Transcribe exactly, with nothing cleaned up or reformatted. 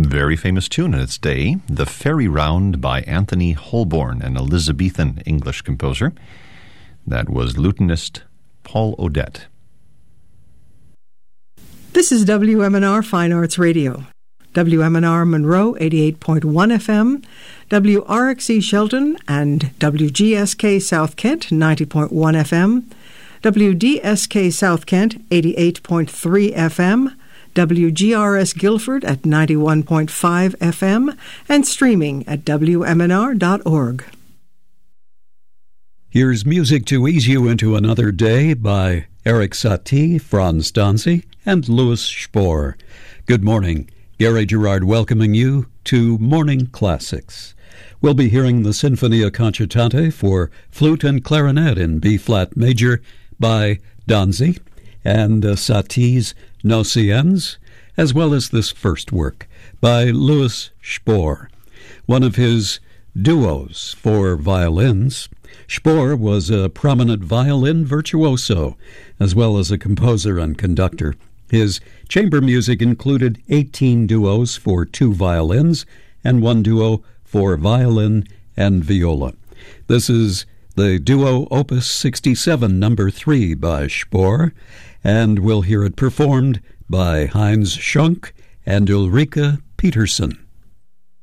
Very famous tune in its day, The Fairy Round by Anthony Holborn, an Elizabethan English composer. That was lutenist Paul Odette. This is W M N R Fine Arts Radio. W M N R Monroe, eighty-eight point one F M, W R X E Shelton and W G S K South Kent, ninety point one F M, W D S K South Kent, eighty-eight point three F M, W G R S Guilford at ninety-one point five F M, and streaming at W M N R dot org. Here's music to ease you into another day by Erik Satie, Franz Danzig, and Louis Spohr. Good morning. Gary Gerard welcoming you to Morning Classics. We'll be hearing the Sinfonia Concertante for flute and clarinet in B-flat major by Danzig, and uh, Satie's Nociens, as well as this first work by Louis Spohr, one of his duos for violins. Spohr was a prominent violin virtuoso, as well as a composer and conductor. His chamber music included eighteen duos for two violins and one duo for violin and viola. This is the duo Opus sixty-seven, number three by Spohr, and we'll hear it performed by Heinz Schunk and Ulrike Peterson.